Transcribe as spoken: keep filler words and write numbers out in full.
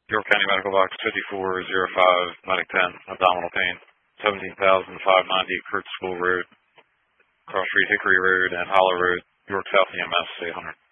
York County Medical Box fifty-four oh five, Medic ten, abdominal pain, seventeen thousand five hundred ninety Kurtz School Road, Cross Street Hickory Road and Hollow Road, York South E M S eight hundred.